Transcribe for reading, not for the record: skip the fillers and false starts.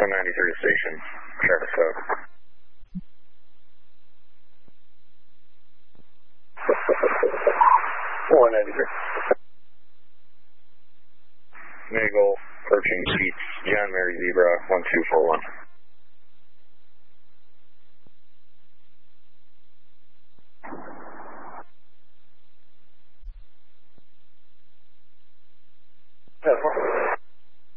193 station, traffic code. 193. Nagel, approaching seats, John Mary Zebra, 1241.